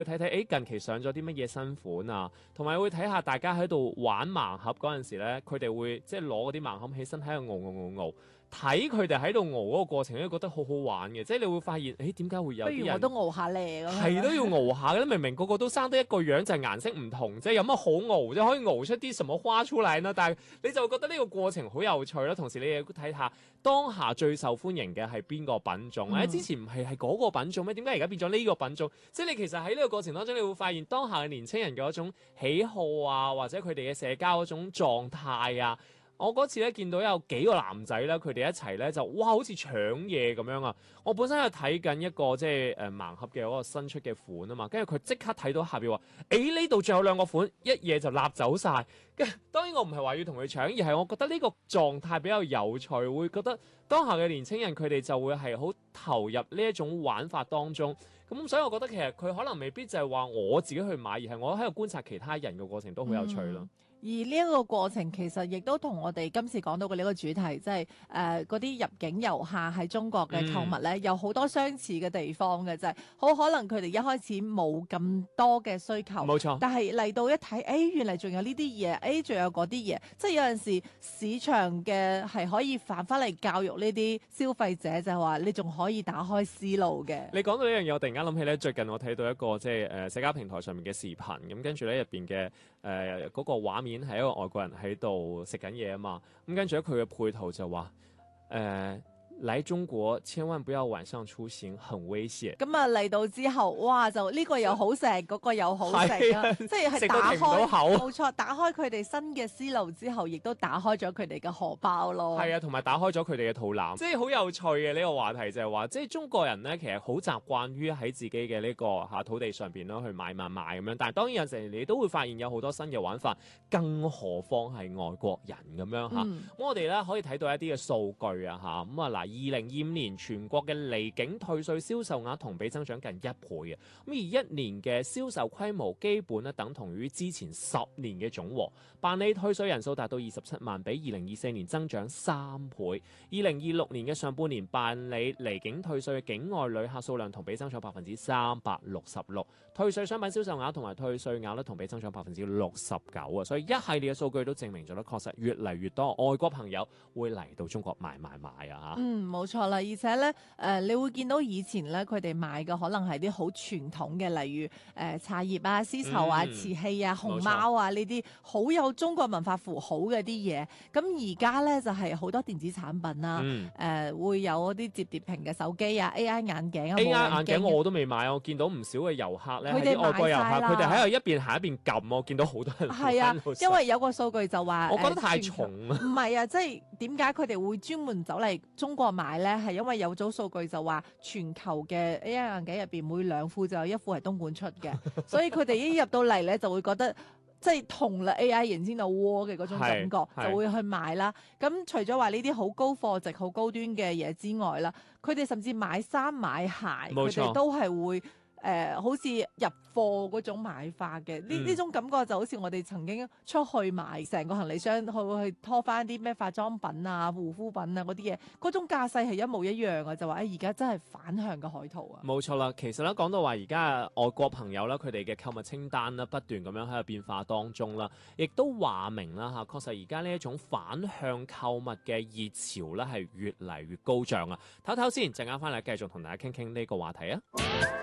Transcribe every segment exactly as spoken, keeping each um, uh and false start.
睇睇誒近期上咗啲乜嘢新款啊，同埋會睇下大家喺度玩盲盒嗰陣時咧，佢哋會即係攞嗰啲盲盒起身喺度熬熬熬熬，睇佢哋喺度熬嗰個過程咧，覺得好好玩嘅。即係你會發現，誒點解會有啲人不如我都熬下咧咁。 係都要熬下嘅，明明個個都生得一個樣，就係顏色唔同啫，有乜好熬啫？可以熬出啲什麼花出嚟呢？但係你就覺得呢個過程好有趣啦。同時你亦睇下當下最受歡迎嘅係邊個品種？誒、嗯、之前唔係係嗰個品種咩？點解而家變咗呢個品種？即係你其實喺呢個過程當中，你會發現當下嘅年青人嘅一種喜好啊，或者佢哋嘅社交嗰種狀態啊。我嗰次咧見到有幾個男仔咧，佢哋一齊咧就哇好似搶嘢咁樣啊！我本身係睇緊一個即係誒盲盒嘅嗰個新出嘅款啊嘛，跟住佢即刻睇到下邊話，誒呢度仲有兩個款，一嘢就立走晒。跟住當然我唔係話要同佢搶，而係我覺得呢個狀態比較有趣，會覺得當下嘅年青人佢哋就會係好投入呢一種玩法當中。咁所以我覺得其實佢可能未必就係話我自己去買，而係我喺度觀察其他人嘅過程都好有趣咯。 嗯而呢一個過程其實亦都同我哋今次講到嘅呢個主題，即係誒嗰啲入境遊客喺中國嘅購物咧，嗯、有好多相似嘅地方嘅，就係、是、好可能佢哋一開始冇咁多嘅需求， 冇錯。 但係嚟到一睇，誒、哎、原來仲有呢啲嘢，誒、哎、仲有嗰啲嘢，即係有陣時市場嘅係可以反翻嚟教育呢啲消費者，就係、是、話你仲可以打開思路嘅。 你講到呢樣嘢，我突然間諗起咧，最近我睇到一個即係誒社交平台上面嘅視頻，咁跟住咧入邊嘅誒嗰個畫面係一個外國人喺度食緊嘢啊嘛，咁跟住咧佢嘅配圖就話誒。呃嚟中國千萬不要晚上出行，很危險。 咁啊嚟到之後，哇！就呢個又好食，嗰個又好食啊！即係係打開，冇錯，打開佢哋新嘅思路之後，亦都打開咗佢哋嘅荷包咯。 係啊，同埋打開咗佢哋嘅肚腩，即係好有趣嘅呢個話題就係話，即係中國人咧，其實好習慣於喺自己嘅呢個嚇土地上邊咯去買買買咁樣。但係當然有時你都會發現有好多新嘅玩法，更何況係外國人咁樣嚇。咁、嗯、我哋咧可以睇到一啲嘅數據啊嚇，咁啊嗱。二零二五年全國嘅離境退稅銷售額同比增長近一倍嘅，咁而一年嘅銷售規模基本咧等同於之前十年嘅總和，辦理退稅人數達到二十七萬，比二零二四年增長三倍。二零二六年嘅上半年辦理離境退稅嘅境外旅客數量同比增長百分之三百六十六，退稅商品銷售額同埋退稅額咧同比增長百分之六十九啊！所以一系列嘅數據都證明咗咧，確實越嚟越多外國朋友會嚟到中國買買買啊！嚇， 嗯。冇錯啦，而且咧，誒、呃，你會見到以前咧，佢哋買嘅可能係啲好傳統嘅，例如誒、呃、茶葉啊、絲綢啊、瓷器啊、熊貓啊呢啲好有中國文化符號嘅啲嘢。咁而家咧就係、是、好多電子產品啦，誒、嗯呃、會有啲摺疊屏嘅手機啊、A I 眼鏡啊、 A I 眼鏡我都未買，我見到唔少嘅遊客咧，係啲外國遊客，佢哋喺度一邊行一邊撳，我見到好多人係啊，因為有個數據就話， 我覺得太重啦。 唔係啊，即係點解佢哋會專門走嚟中國買咧？係因為有組數據就話，全球嘅 A I 眼鏡入邊每兩副就有一副係東莞出嘅，所以佢哋一入到嚟咧就會覺得即係同啦 A I 迎先到窩嘅嗰種感覺，就會去買啦。咁除咗話呢啲好高貨值、好高端嘅嘢之外啦，佢哋甚至買衫買鞋，佢哋都係會。誒、呃，好似入貨嗰種買法嘅，呢呢、嗯、種感覺就好似我哋曾經出去買成個行李箱去去拖翻啲咩化妝品啊、護膚品啊嗰啲嘢，嗰種架勢係一模一樣嘅，就話誒而家真係反向嘅海淘啊！ 冇錯啦，其實咧講到話而家外國朋友啦，佢哋嘅購物清單啦不斷咁樣喺度變化當中啦，亦都話明啦嚇，確實而家呢一種反向購物嘅熱潮咧係越嚟越高漲啊！唞唞先，陣間翻嚟繼續同大家傾傾呢個話題啊！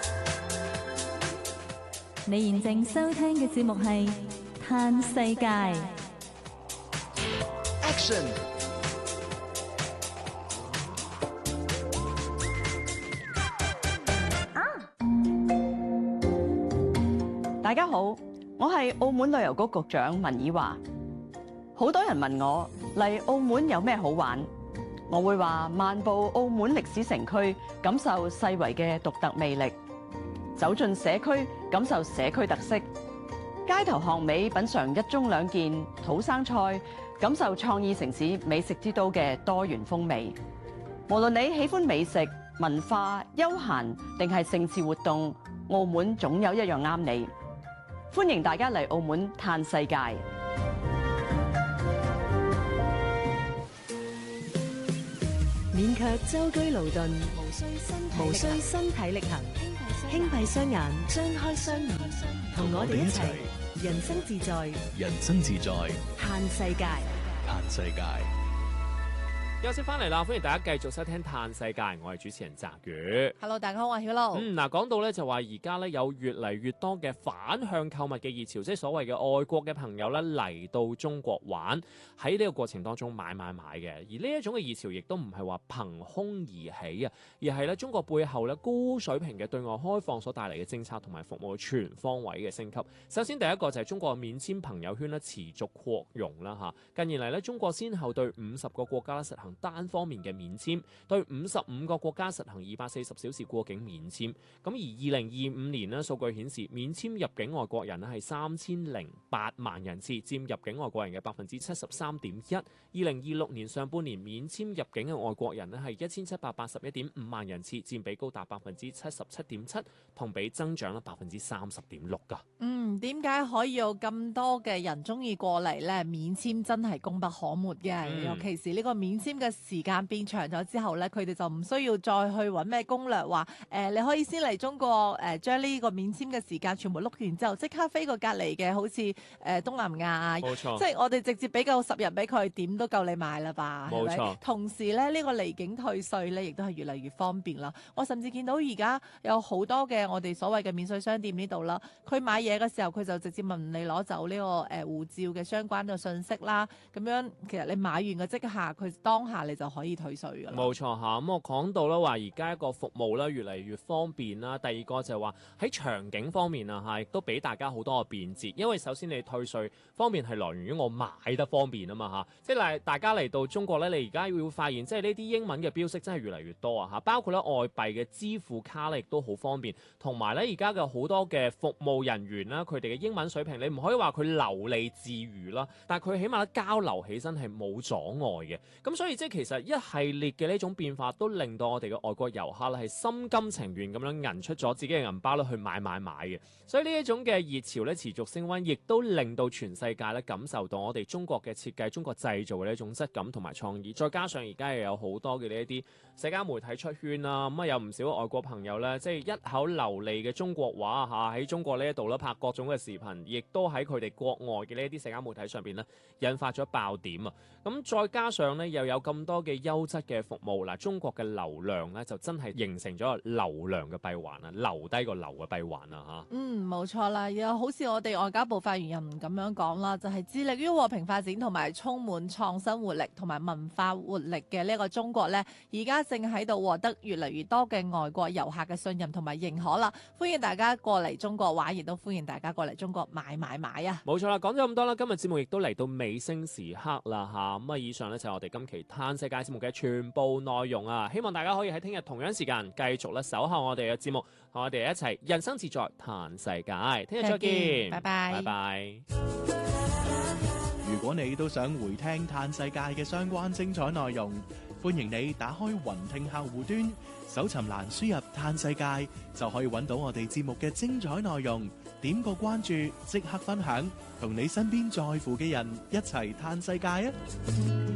你現正收聽嘅節目係《嘆世界》。 Action！ 大家好，我係澳門旅遊局局長文以華。好多人問我嚟澳門有咩好玩，我會話漫步澳門歷史城區，感受世遺嘅獨特魅力。走進社區，感受社區特色；街頭巷尾，品嚐一盅兩件土生菜，感受創意城市美食之都嘅多元風味。無論你喜歡美食、文化、休閒定係盛事活動，澳門總有一樣啱你。歡迎大家嚟澳門嘆世界。 免卻舟車勞頓，無需身無需身體力行。 輕閉雙眼，張開雙耳，同我哋一齊人生自在， 人生自在， 嘆世界。 嘆世界。 休息翻嚟啦，歡迎大家繼續收聽《嘆世界》，我係主持人澤宇。 Hello， 大家好，我係曉露。 嗯，嗱，講到咧就話而家咧有越嚟越多嘅反向購物嘅熱潮，即係所謂嘅外國嘅朋友咧嚟到中國玩，喺呢個過程當中買買買嘅。而呢一種嘅熱潮亦都唔係話憑空而起啊，而係咧中國背後咧高水平嘅對外開放所帶嚟嘅政策同埋服務全方位嘅升級。首先第一個就係中國嘅免簽朋友圈咧持續擴容啦嚇。近年嚟咧，中國先後對五十個國家實行單方面嘅免簽，對五十五個國家實行二百四十小時過境免簽。咁而二零二五年呢，數據顯示免簽入境外國人咧係三千零八萬人次，佔入境外國人嘅百分之七十三點一。二零二六年上半年免簽入境嘅外國人咧係一千七百八十一點五萬人次，佔比高達百分之七十七點七，同比增長咧百分之三十點六㗎。 嗯，點解可以有咁多嘅人中意過嚟咧？免簽真係功不可沒嘅， 嗯、 尤其是呢個免簽嘅時間變長咗之後咧，佢哋就唔需要再去揾咩攻略話誒、呃，你可以先嚟中國誒、呃，將呢個免簽嘅時間全部碌完之後，即刻飛過隔離嘅，好似誒、呃、東南亞啊， 冇錯， 即係我哋直接俾夠十日俾佢，點都夠你買啦吧？ 冇錯。 同時咧，呢、呢個離境退稅咧，亦都係越嚟越方便啦。我甚至見到而家有好多嘅我哋所謂嘅免稅商店呢度啦，佢買嘢嘅時候，佢就直接問你攞走呢、呢個誒、呃、護照嘅相關嘅信息啦。咁樣其實你買完嘅即下，佢當下你就可以退稅㗎啦。 冇錯嚇，咁我講到啦話，而家一個服務咧越嚟越方便啦。第二個就係話喺場景方面啊嚇，亦都俾大家好多嘅便捷。因為首先你退稅方面係來源於我買得方便啊嘛嚇，即係嚟大家嚟到中國咧，你而家會發現即係呢啲英文嘅標識真係越嚟越多啊嚇，包括咧外幣嘅支付卡咧亦都好方便，同埋咧而家嘅好多嘅服務人員啦，佢哋嘅英文水平你唔可以話佢流利自如啦，但係佢起碼交流起身係冇阻礙嘅。咁所以即係其實一系列嘅呢種變化都令到我哋嘅外國遊客咧係心甘情願咁樣銀出咗自己嘅銀包咧去買買買嘅。所以呢一種嘅熱潮咧持續升溫，亦都令到全世界咧感受到我哋中國嘅設計、中國製造嘅呢一種質感同埋創意。再加上而家又有好多嘅呢一啲社交媒體出圈啦，咁啊有唔少外國朋友咧，即係一口流利嘅中國話嚇喺中國呢一度咧拍各種嘅視頻，亦都喺佢哋國外嘅呢一啲社交媒體上邊咧引發咗爆點啊！咁再加上咧又有咁多嘅優質嘅服務，嗱中國嘅流量咧就真係形成咗流量嘅閉環啊，留低個流嘅閉環啊嚇。 嗯，冇錯啦，又好似我哋外交部發言人咁樣講啦，就係、是、致力於和平發展同埋充滿創新活力同埋文化活力嘅呢一個中國咧，而家正喺度獲得越嚟越多嘅外國遊客嘅信任同埋認可啦。歡迎大家過嚟中國玩，亦都歡迎大家過嚟中國買買買啊！ 冇錯啦，講咗咁多啦，今日節目亦都嚟到尾聲時刻啦嚇。咁啊，以上咧就係我哋今期嘆世界節目嘅全部內容啊！希望大家可以喺聽日同樣時間繼續咧守候我哋嘅節目，同我哋一齊人生自在嘆世界。聽日再見， 拜拜， 拜拜。 如果你都想回聽嘆世界嘅相關精彩內容，歡迎你打開雲聽客戶端，搜尋欄輸入嘆世界，就可以揾到我哋節目嘅精彩內容。點個關注，即刻分享，同你身邊在乎嘅人一齊嘆世界啊！